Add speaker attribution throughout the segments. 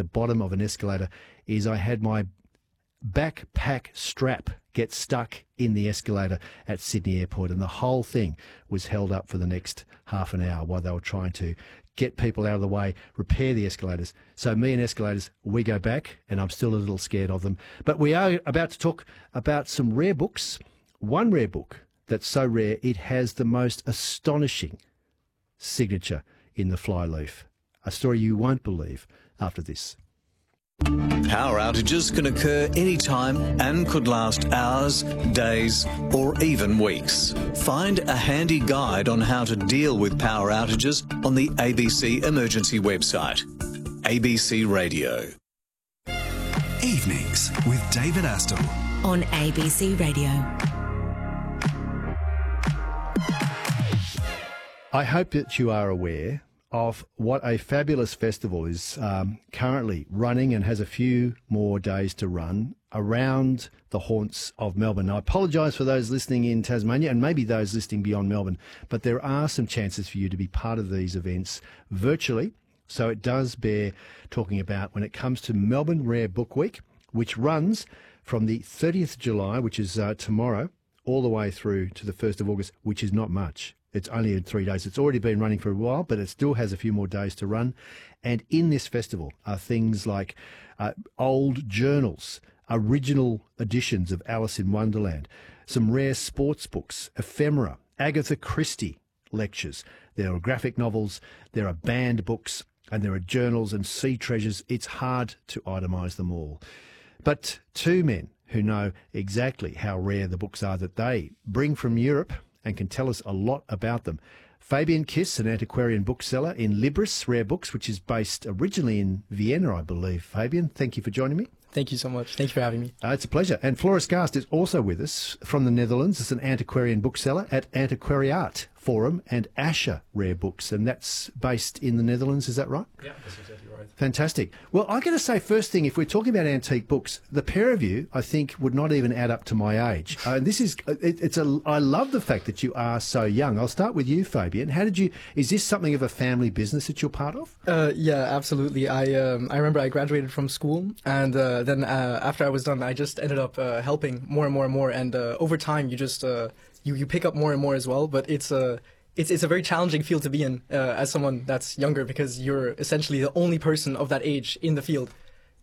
Speaker 1: the bottom of an escalator is I had my backpack strap get stuck in the escalator at Sydney Airport, and the whole thing was held up for the next half an hour while they were trying to get people out of the way, repair the escalators. So me and escalators, we go back, and I'm still a little scared of them. But we are about to talk about some rare books. One rare book that's so rare it has the most astonishing signature in the flyleaf. A story you won't believe after this.
Speaker 2: Power outages can occur anytime and could last hours, days, or even weeks. Find a handy guide on how to deal with power outages on the ABC Emergency website. ABC Radio.
Speaker 3: Evenings with David Astle
Speaker 4: on ABC Radio.
Speaker 1: I hope that you are aware of what a fabulous festival is currently running and has a few more days to run around the haunts of Melbourne. I apologise for those listening in Tasmania and maybe those listening beyond Melbourne, but there are some chances for you to be part of these events virtually. So it does bear talking about when it comes to Melbourne Rare Book Week, which runs from the 30th of July, which is tomorrow, all the way through to the 1st of August, which is not much. It's only in 3 days. It's already been running for a while, but it still has a few more days to run. And in this festival are things like old journals, original editions of Alice in Wonderland, some rare sports books, ephemera, Agatha Christie lectures. There are graphic novels, there are banned books, and there are journals and sea treasures. It's hard to itemise them all. But two men who know exactly how rare the books are that they bring from Europe and can tell us a lot about them. Fabian Kiss, an antiquarian bookseller in Libris Rare Books, which is based originally in Vienna, I believe. Fabian, thank you for joining me.
Speaker 5: Thank you so much. Thanks for having me.
Speaker 1: It's a pleasure. And Floris Gast is also with us from the Netherlands as an antiquarian bookseller at Antiquariat Forum and Asher Rare Books, and that's based in the Netherlands, is that right?
Speaker 5: Yeah, that's exactly right.
Speaker 1: Fantastic. Well, I got to say, first thing, if we're talking about antique books, the pair of you, I think, would not even add up to my age. And this is, I love the fact that you are so young. I'll start with you, Fabian. Is this something of a family business that you're part of?
Speaker 5: Yeah, absolutely. I remember I graduated from school, and then after I was done, I just ended up helping more and more and more. And over time, you just you pick up more and more as well. But it's a very challenging field to be in as someone that's younger, because you're essentially the only person of that age in the field.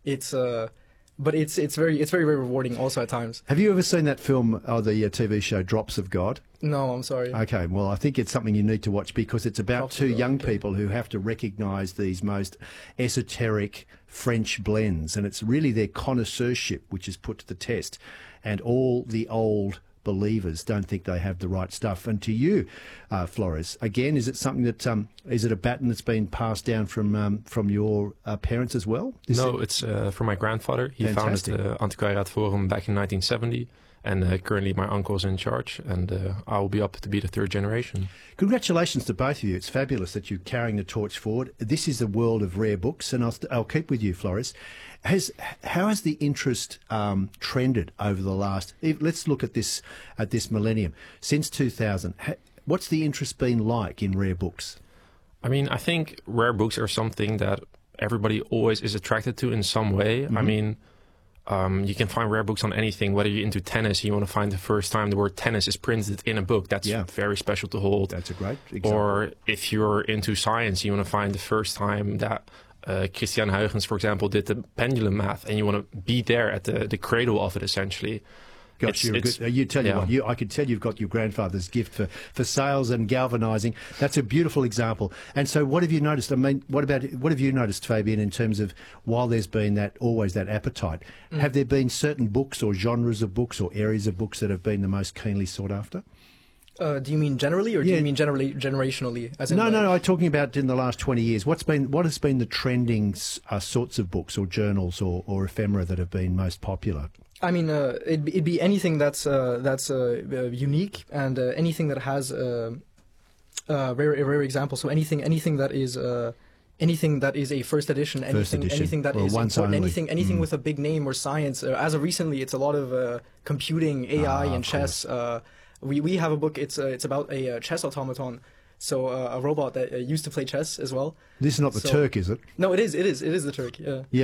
Speaker 5: But it's very rewarding also at times.
Speaker 1: Have you ever seen that film or the TV show Drops of God?
Speaker 5: No, I'm sorry.
Speaker 1: Okay, well, I think it's something you need to watch because it's about
Speaker 5: Drops
Speaker 1: two
Speaker 5: of God,
Speaker 1: young
Speaker 5: okay.
Speaker 1: people who have to recognise these most esoteric French blends, and it's really their connoisseurship which is put to the test, and all the old believers don't think they have the right stuff. And to you, Flores, again, is it something that is it a baton that's been passed down from your parents as well?
Speaker 6: It's from my grandfather. He
Speaker 1: Fantastic.
Speaker 6: founded the Antiquariat Forum back in 1970, and currently my uncle's in charge, and I will be up to be the third generation.
Speaker 1: Congratulations to both of you. It's fabulous that you're carrying the torch forward. This is the world of rare books, and I'll keep with you, Flores. How has the interest trended over the last? Let's look at this millennium since 2000. What's the interest been like in rare books?
Speaker 6: I mean, I think rare books are something that everybody always is attracted to in some way.
Speaker 1: Mm-hmm.
Speaker 6: I mean, you can find rare books on anything. Whether you're into tennis, you want to find the first time the word tennis is printed in a book. That's very special to hold.
Speaker 1: That's a great example.
Speaker 6: Or if you're into science, you want to find the first time that Christian Huygens, for example, did the pendulum math, and you want to be there at the cradle of it, essentially.
Speaker 1: Gosh, I could tell you've got your grandfather's gift for sales and galvanising. That's a beautiful example. And so, what have you noticed? I mean, what have you noticed, Fabian, in terms of while there's been always that appetite, have there been certain books or genres of books or areas of books that have been the most keenly sought after?
Speaker 5: Do you mean generally, or do you mean generationally? As in
Speaker 1: No. I'm talking about in the last 20 years. What has been the trending sorts of books or journals or ephemera that have been most popular?
Speaker 5: I mean, it'd be anything that's unique, and anything that has a rare example. So anything that is a first edition, anything that is important, anything with a big name or science. As of recently, it's a lot of computing, AI, and chess. We have a book. It's about a chess automaton. So a robot that used to play chess as well.
Speaker 1: This is not the Turk, is it?
Speaker 5: No, it is. It is the Turk. Yeah.